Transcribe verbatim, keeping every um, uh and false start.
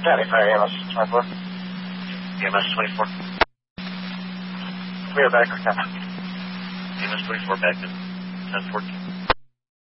County Fire, E M S twenty-four. E M S twenty-four. We are back with Captain. E M S twenty-four back in ten fourteen.